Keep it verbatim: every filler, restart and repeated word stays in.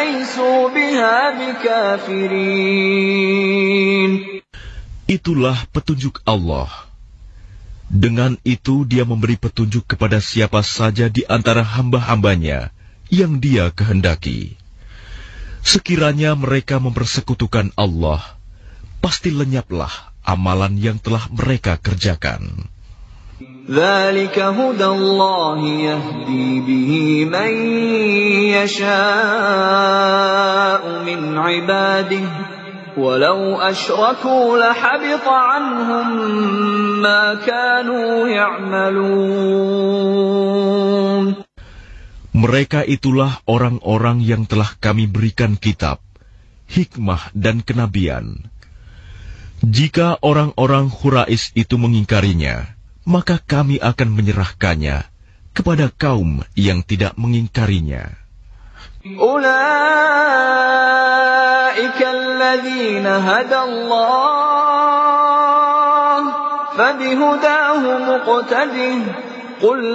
فَلَيْسُوا بِهَا بِكَافِرِينَ. Itulah petunjuk Allah. Dengan itu Dia memberi petunjuk kepada siapa saja di antara hamba-hambanya yang Dia kehendaki. Sekiranya mereka mempersekutukan Allah, pasti lenyaplah amalan yang telah mereka kerjakan. ذَلِكَ هُدَى اللَّهِ يَهْدِي بِهِ مَن يَشَاءُ مِنْ عِبَادِهِ وَلَوْ أَشْرَكُوا لَحَبِطَ عَنْهُم مَّا كَانُوا يَعْمَلُونَ. Mereka itulah orang-orang yang telah kami berikan kitab, hikmah dan kenabian. Jika orang-orang Quraisy itu mengingkarinya, maka kami akan menyerahkannya kepada kaum yang tidak mengingkarinya. Ulaika alladzina hadallah fabihudahu muqtadih. Qul